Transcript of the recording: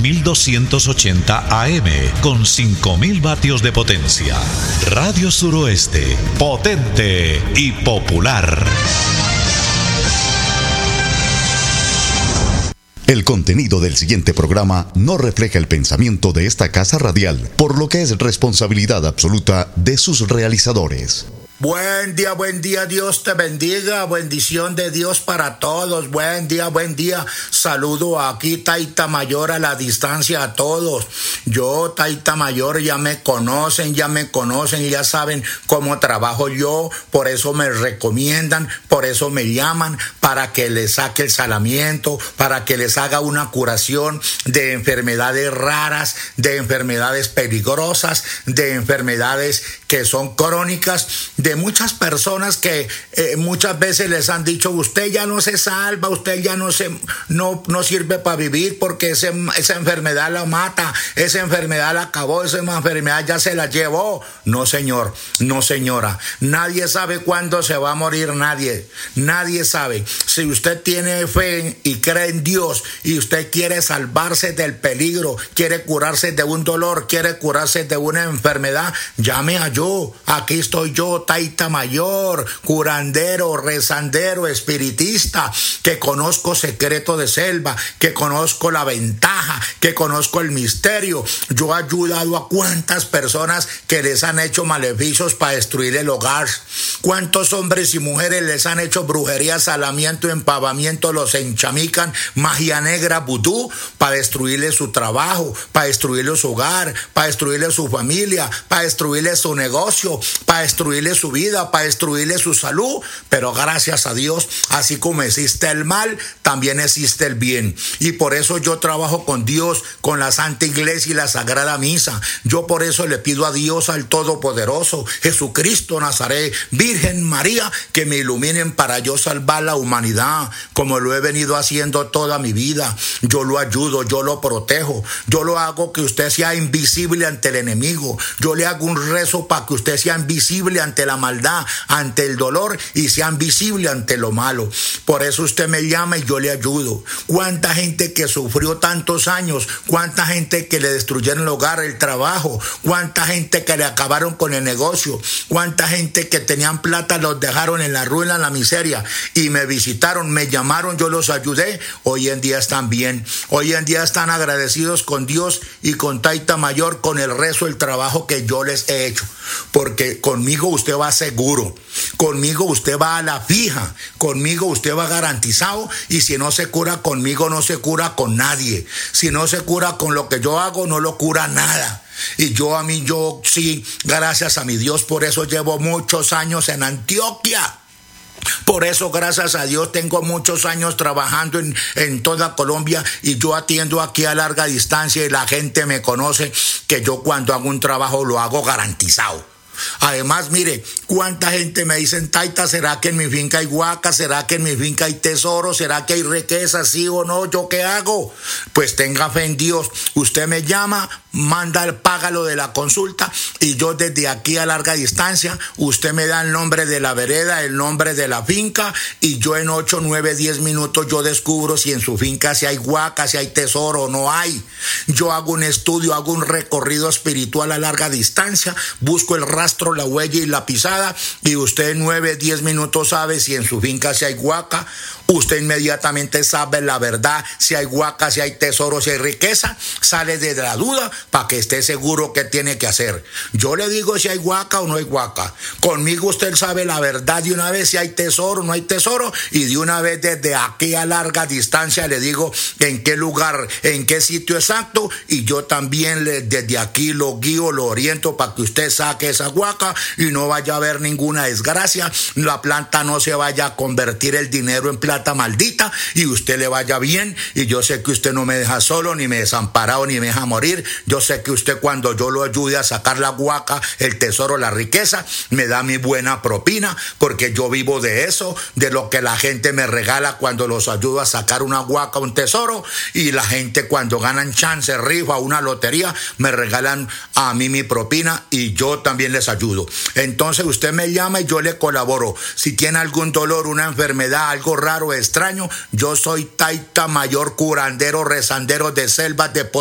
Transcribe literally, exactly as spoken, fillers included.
mil doscientos ochenta A M con cinco mil vatios de potencia. Radio Suroeste, potente y popular. El contenido del siguiente programa no refleja el pensamiento de esta casa radial, por lo que es responsabilidad absoluta de sus realizadores. Buen día, buen día, Dios te bendiga, bendición de Dios para todos, buen día, buen día, saludo aquí Taita Mayor a la distancia a todos. Yo, Taita Mayor, ya me conocen, ya me conocen, ya saben cómo trabajo yo, por eso me recomiendan, por eso me llaman, para que les saque el salamiento, para que les haga una curación de enfermedades raras, de enfermedades peligrosas, de enfermedades que son crónicas, de muchas personas que eh, muchas veces les han dicho, usted ya no se salva, usted ya no se no, no sirve para vivir porque ese, esa enfermedad la mata, esa enfermedad la acabó, esa enfermedad ya se la llevó. No, señor, no, señora. Nadie sabe cuándo se va a morir, nadie. Nadie sabe. Si usted tiene fe y cree en Dios y usted quiere salvarse del peligro, quiere curarse de un dolor, quiere curarse de una enfermedad, llame a yo. Aquí estoy yo, Taita Mayor, curandero, rezandero, espiritista, que conozco secreto de selva, que conozco la ventaja, que conozco el misterio. Yo he ayudado a cuántas personas que les han hecho maleficios para destruir el hogar. Cuántos hombres y mujeres les han hecho brujería, salamiento, empavamiento, los enchamican, magia negra, vudú, para destruirle su trabajo, para destruirle su hogar, para destruirle su familia, para destruirle su negocio, para destruirle su vida, para destruirle su salud. Pero gracias a Dios, así como existe el mal, también existe el bien. Y por eso yo trabajo con Dios, con la Santa Iglesia y la Sagrada Misa. Yo por eso le pido a Dios, al Todopoderoso, Jesucristo Nazaret, Virgen María, que me iluminen para yo salvar la humanidad, como lo he venido haciendo toda mi vida. Yo lo ayudo, yo lo protejo, yo lo hago que usted sea invisible ante el enemigo. Yo le hago un rezo para que usted sea invisible ante la maldad, ante el dolor, y sea invisible ante lo malo. Por eso usted me llama y yo le ayudo. Cuánta gente que sufrió tantos años, cuánta gente que le destruyeron el hogar, el trabajo, cuánta gente que le acabaron con el negocio, cuánta gente que tenían plata los dejaron en la ruina, en la miseria, y me visitaron, me llamaron, yo los ayudé. Hoy en día están bien, hoy en día están agradecidos con Dios y con Taita Mayor, con el rezo, el trabajo que yo les he hecho, porque conmigo usted va seguro, conmigo usted va a la fija, conmigo usted va garantizado, y si no se cura conmigo, no se cura con nadie. Si no se cura con lo que yo hago, no lo cura nada. Y yo a mí, yo sí, gracias a mi Dios, por eso llevo muchos años en Antioquia. Por eso, gracias a Dios, tengo muchos años trabajando en, en toda Colombia, y yo atiendo aquí a larga distancia, y la gente me conoce que yo cuando hago un trabajo lo hago garantizado. Además, mire, cuánta gente me dicen, Taita, ¿será que en mi finca hay huaca? ¿Será que en mi finca hay tesoro? ¿Será que hay riqueza? ¿Sí o no? ¿Yo qué hago? Pues tenga fe en Dios. Usted me llama, manda el págalo de la consulta, y yo desde aquí a larga distancia, usted me da el nombre de la vereda, el nombre de la finca, y yo en ocho, nueve, diez minutos yo descubro si en su finca si hay huaca, si hay tesoro o no hay. Yo hago un estudio, hago un recorrido espiritual a larga distancia, busco el rastro, la huella y la pisada, y usted en nueve, diez minutos sabe si en su finca si hay huaca. Usted inmediatamente sabe la verdad, si hay huaca, si hay tesoro, si hay riqueza. Sale de la duda para que esté seguro qué tiene que hacer. Yo le digo si hay huaca o no hay huaca. Conmigo usted sabe la verdad de una vez, si hay tesoro o no hay tesoro, y de una vez desde aquí a larga distancia le digo en qué lugar, en qué sitio exacto, y yo también le, desde aquí lo guío, lo oriento para que usted saque esa huaca y no vaya a haber ninguna desgracia, la planta no se vaya a convertir el dinero en plata maldita, y usted le vaya bien. Y yo sé que usted no me deja solo, ni me desamparado, ni me deja morir. Yo sé que usted, cuando yo lo ayude a sacar la huaca, el tesoro, la riqueza, me da mi buena propina, porque yo vivo de eso, de lo que la gente me regala cuando los ayudo a sacar una huaca, un tesoro. Y la gente, cuando ganan chance, rifa, una lotería, me regalan a mí mi propina, y yo también les ayudo. Entonces usted me llama y yo le colaboro. Si tiene algún dolor, una enfermedad, algo raro, extraño, yo soy Taita Mayor, curandero, rezandero de selvas, de